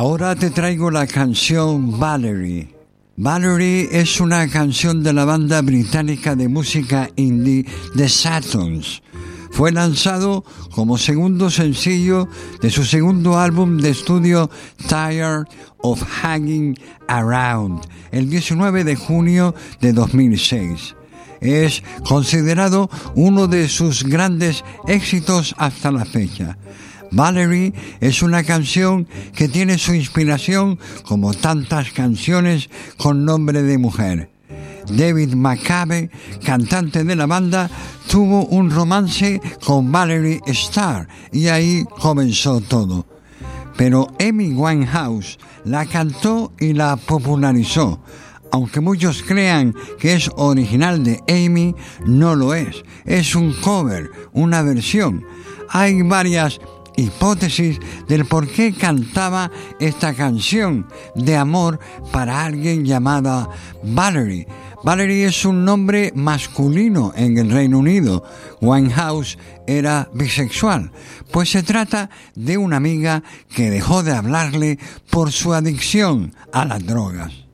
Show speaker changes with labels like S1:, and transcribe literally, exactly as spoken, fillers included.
S1: Ahora te traigo la canción Valerie. Valerie es una canción de la banda británica de música indie The Satons. Fue lanzado como segundo sencillo de su segundo álbum de estudio Tired of Hanging Around, el diecinueve de junio de dos mil seis. Es considerado uno de sus grandes éxitos hasta la fecha. Valerie es una canción que tiene su inspiración como tantas canciones con nombre de mujer. David McCabe, cantante de la banda, tuvo un romance con Valerie Starr y ahí comenzó todo. Pero Amy Winehouse la cantó y la popularizó. Aunque muchos crean que es original de Amy, no lo es. Es un cover, una versión. Hay varias hipótesis del por qué cantaba esta canción de amor para alguien llamada Valerie. Valerie es un nombre masculino en el Reino Unido. Winehouse era bisexual, pues se trata de una amiga que dejó de hablarle por su adicción a las drogas.